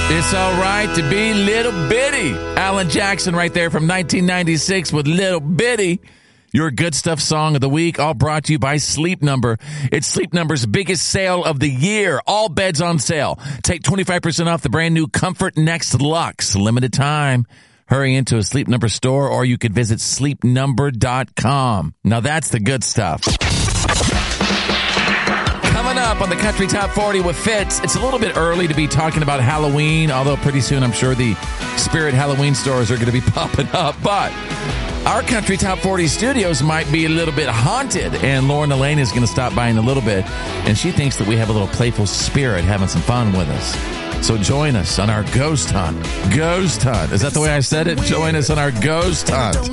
It's all right to be little bitty. Alan Jackson right there from 1996 with Little Bitty. Your good stuff song of the week, all brought to you by Sleep Number. It's Sleep Number's biggest sale of the year. All beds on sale. Take 25% off the brand new Comfort Next Luxe. Limited time. Hurry into a Sleep Number store, or you could visit sleepnumber.com. Now that's the good stuff. Coming up on the Country Top 40 with Fitz, it's a little bit early to be talking about Halloween, although pretty soon I'm sure the Spirit Halloween stores are going to be popping up. But our Country Top 40 studios might be a little bit haunted, and Lauren Elaine is going to stop by in a little bit, and she thinks that we have a little playful spirit having some fun with us. So join us on our ghost hunt. Ghost hunt. Is that the way I said it? Join us on our ghost hunt.